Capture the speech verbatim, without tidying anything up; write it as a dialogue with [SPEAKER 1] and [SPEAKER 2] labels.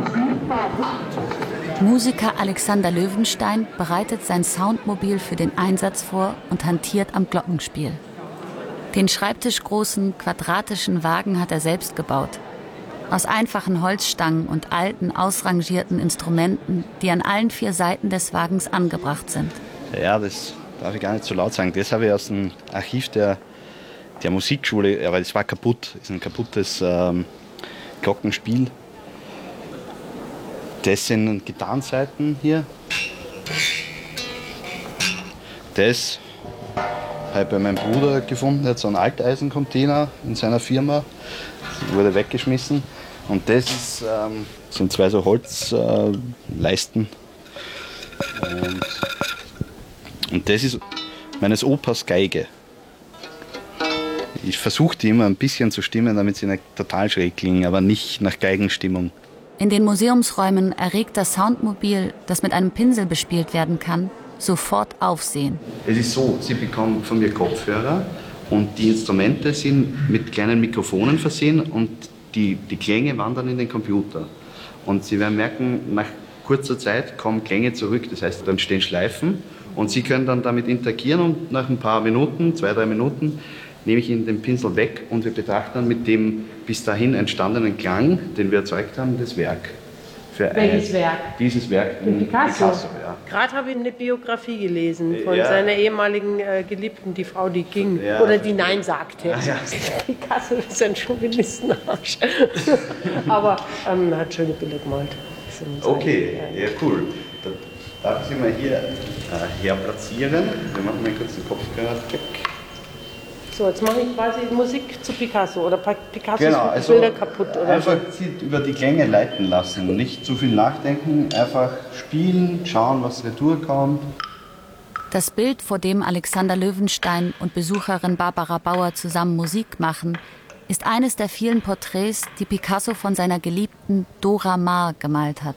[SPEAKER 1] Musiker Alexander Löwenstein bereitet sein Soundmobil für den Einsatz vor und hantiert am Glockenspiel. Den schreibtischgroßen, quadratischen Wagen hat er selbst gebaut. Aus einfachen Holzstangen und alten, ausrangierten Instrumenten, die an allen vier Seiten des Wagens angebracht sind.
[SPEAKER 2] Ja, das darf ich gar nicht so laut sagen. Das habe ich aus dem Archiv der, der Musikschule, aber das war kaputt. Das ist ein kaputtes ähm, Glockenspiel. Das sind Gitarrenseiten hier. Das habe ich bei meinem Bruder gefunden. Er hat so einen Alteisencontainer in seiner Firma. Das wurde weggeschmissen. Und das ist, ähm, sind zwei so Holzleisten. Äh, und, und das ist meines Opas Geige. Ich versuche die immer ein bisschen zu stimmen, damit sie nicht total schräg klingen, aber nicht nach Geigenstimmung.
[SPEAKER 1] In den Museumsräumen erregt das Soundmobil, das mit einem Pinsel bespielt werden kann, sofort Aufsehen.
[SPEAKER 2] Es ist so, Sie bekommen von mir Kopfhörer und die Instrumente sind mit kleinen Mikrofonen versehen und die, die Klänge wandern in den Computer. Und Sie werden merken, nach kurzer Zeit kommen Klänge zurück, das heißt, dann entstehen Schleifen und Sie können dann damit interagieren und nach ein paar Minuten, zwei, drei Minuten, nehme ich Ihnen den Pinsel weg und wir betrachten dann mit dem bis dahin entstandenen Klang, den wir erzeugt haben, das Werk.
[SPEAKER 3] Für Welches ein, Werk?
[SPEAKER 2] Dieses Werk.
[SPEAKER 3] Picasso.
[SPEAKER 2] Picasso ja.
[SPEAKER 3] Gerade habe ich eine Biografie gelesen von
[SPEAKER 2] ja.
[SPEAKER 3] seiner ehemaligen äh, Geliebten, die Frau, die ging. Ja. Oder die Nein sagte. Ja, ja. Picasso ist ein Chauvinistenarsch. Aber ähm, er hat schöne Bilder gemalt.
[SPEAKER 2] Okay, ja, cool. Dann darf ich Sie mal hier äh, her platzieren. Wir machen mal kurz den Kopfhörer weg.
[SPEAKER 3] So, jetzt mache ich quasi Musik zu Picasso oder Picasso
[SPEAKER 2] genau, also
[SPEAKER 3] Bilder kaputt. Oder
[SPEAKER 2] einfach
[SPEAKER 3] so.
[SPEAKER 2] Über die Klänge leiten lassen, nicht zu viel nachdenken, einfach spielen, schauen, was retour kommt.
[SPEAKER 1] Das Bild, vor dem Alexander Löwenstein und Besucherin Barbara Bauer zusammen Musik machen, ist eines der vielen Porträts, die Picasso von seiner Geliebten Dora Maar gemalt hat.